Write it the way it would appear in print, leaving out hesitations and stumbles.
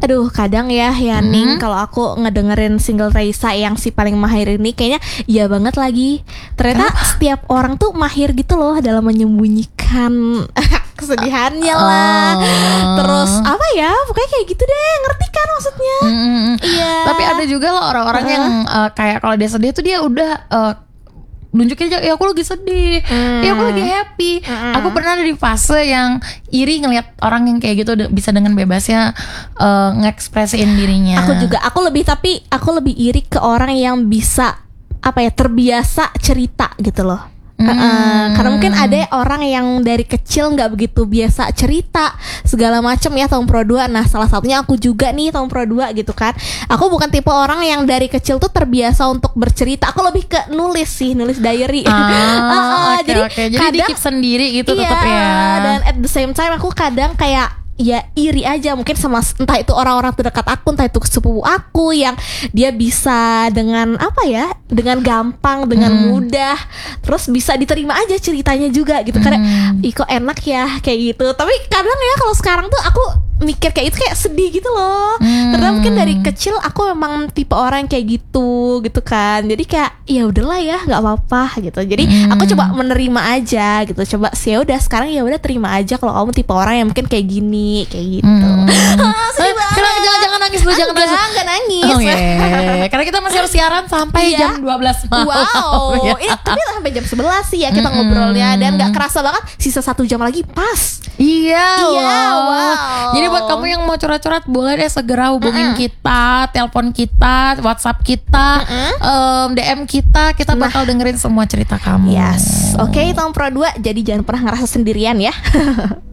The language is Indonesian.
Aduh, kadang ya Ning, kalau aku ngedengerin single Raisa yang si paling mahir ini, kayaknya iya banget lagi. Ternyata setiap orang tuh mahir gitu loh dalam menyembunyikan kesedihannya lah. Terus apa ya, pokoknya kayak gitu deh, ngerti kan maksudnya? Iya. Tapi ada juga loh orang-orang yang kayak kalau dia sedih tuh dia udah nunjukin aja, ya aku lagi sedih, ya aku lagi happy. Aku pernah ada di fase yang iri ngelihat orang yang kayak gitu bisa dengan bebasnya ngekspresiin dirinya. Aku lebih iri ke orang yang bisa apa ya, terbiasa cerita gitu loh. Karena mungkin ada orang yang dari kecil nggak begitu biasa cerita segala macam ya, tahun Pro 2. Nah, salah satunya aku juga nih tahun Pro 2 gitu kan. Aku bukan tipe orang yang dari kecil tuh terbiasa untuk bercerita. Aku lebih ke nulis diary. Jadi dikit sendiri gitu tetap ya. Dan at the same time aku kadang kayak ya iri aja mungkin sama entah itu orang-orang terdekat aku, entah itu sepupu aku yang dia bisa dengan apa ya, dengan gampang, dengan mudah, terus bisa diterima aja ceritanya juga gitu. Karena kok enak ya kayak gitu. Tapi kadang ya kalau sekarang tuh aku mikir kayak itu kayak sedih gitu loh. Karena mungkin dari kecil aku memang tipe orang kayak gitu kan. Jadi kayak ya udahlah ya, nggak apa-apa gitu. Jadi aku coba menerima aja gitu. Coba sih ya udah sekarang ya udah terima aja kalau kamu tipe orang yang mungkin kayak gini, kayak gitu. Jangan nangis dulu, jangan nangis. Karena kita masih harus siaran sampai jam 12 malam. Wow. Tapi sampai jam 11 sih ya kita ngobrolnya, dan nggak kerasa banget sisa 1 jam lagi pas. Iya. Wow. Jadi buat kamu yang mau curhat-curhat boleh deh segera hubungin kita, telepon kita, WhatsApp kita, DM kita bakal dengerin semua cerita kamu. Yes. Oke, tahun Pro 2, jadi jangan pernah ngerasa sendirian ya.